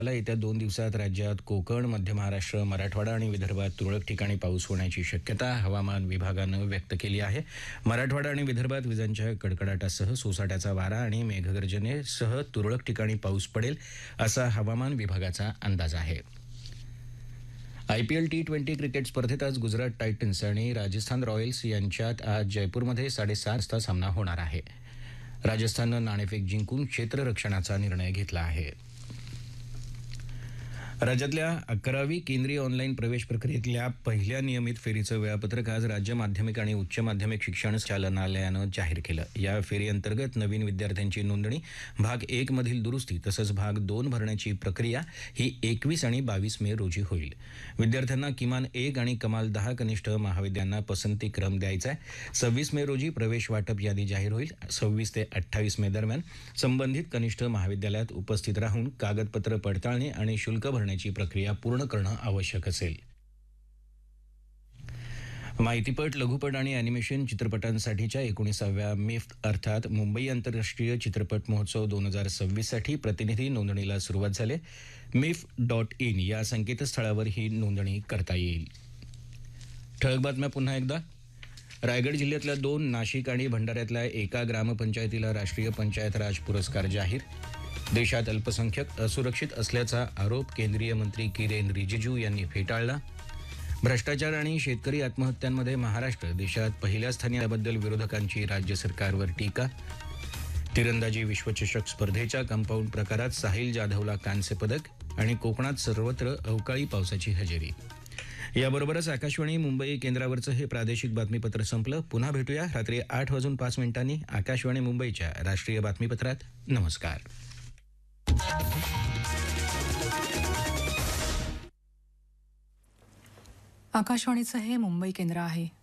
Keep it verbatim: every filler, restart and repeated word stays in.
मला येत्या दोन दिवसात राज्यात कोकण, मध्य महाराष्ट्र, मराठवाडा आणि विदर्भात तुरळक ठिकाणी पाऊस होण्याची शक्यता हवामान विभागानं व्यक्त केली आहे. मराठवाडा आणि विदर्भात विजांच्या कडकडाटासह सोसाट्याचा वारा आणि मेघगर्जनेसह तुरळक ठिकाणी पाऊस पडेल असा हवामान विभागाचा अंदाज आहे. आयपीएल टी ट्वेंटी क्रिकेट स्पर्धेत आज गुजरात टायटन्स आणि राजस्थान रॉयल्स यांच्यात आज जयपूरमध्ये साडेसात वाजता सामना होणार आहे. राजस्थाननं नाणेफेक जिंकून क्षेत्ररक्षणाचा निर्णय घेतला आहे. राज्यातल्या अकरावी केंद्रीय ऑनलाईन प्रवेश प्रक्रियेतल्या पहिल्या नियमित फेरीचं वेळापत्रक आज राज्य माध्यमिक आणि उच्च माध्यमिक शिक्षण संचालनालयानं जाहीर केलं. या फेरीअंतर्गत नवीन विद्यार्थ्यांची नोंदणी, भाग एक मधील दुरुस्ती तसंच भाग दोन भरण्याची प्रक्रिया ही एकवीस आणि बावीस मे रोजी होईल. विद्यार्थ्यांना किमान एक आणि कमाल दहा कनिष्ठ महाविद्यालयांना पसंती क्रम द्यायचा आहे. सव्वीस मे रोजी प्रवेश वाटप यादी जाहीर होईल. सव्वीस ते अठ्ठावीस मे दरम्यान संबंधित कनिष्ठ महाविद्यालयात उपस्थित राहून कागदपत्र पडताळणी आणि शुल्क भरण्याची प्रक्रिया पूर्ण करणं आवश्यक असेल. माहितीपट, लघुपट आणि अॅनिमेशन चित्रपटांसाठीच्या एकोणीसाव्या मिफ्ट अर्थात मुंबई आंतरराष्ट्रीय चित्रपट महोत्सव दोन हजार सव्वीससाठी प्रतिनिधी नोंदणीला सुरुवात झाली. मिफ डॉट इन या संकेतस्थळावर ही नोंदणी करता येईल. ठळक बातम्या पुन्हा एकदा. रायगड जिल्ह्यातल्या दोन, नाशिक आणि भंडाऱ्यातल्या एका ग्रामपंचायतीला राष्ट्रीय पंचायत राज पुरस्कार जाहीर. देशात अल्पसंख्याक असुरक्षित असल्याचा आरोप केंद्रीय मंत्री किरेन रिजिजू यांनी फेटाळला. भ्रष्टाचार आणि शेतकरी आत्महत्यांमध्ये महाराष्ट्र देशात पहिल्या स्थानी आल्याबद्दल विरोधकांची राज्य सरकारवर टीका. तिरंदाजी विश्वचषक स्पर्धेच्या कंपाऊंड प्रकारात साहिल जाधवला कांस्य पदक आणि कोकणात सर्वत्र अवकाळी पावसाची हजेरी. याबरोबरच आकाशवाणी मुंबई केंद्रावरचं हे प्रादेशिक बातमीपत्र संपलं. पुन्हा भेटूया रात्री आठ वाजून पाच मिनिटांनी आकाशवाणी मुंबईच्या राष्ट्रीय बातमीपत्रात. नमस्कार. आकाशवाणीचं हे मुंबई केंद्र आहे.